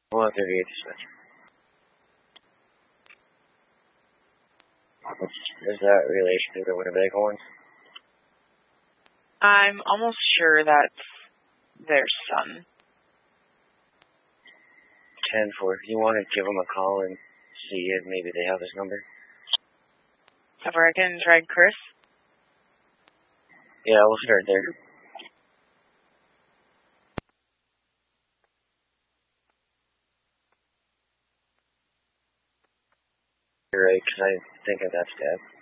138 dispatch. Is that relation to the Winnebago one? I'm almost sure that's their son. 10-4. You want to give them a call and see if maybe they have his number? If I can try Chris? Yeah, we'll start there. You're right, because I think that's Dad.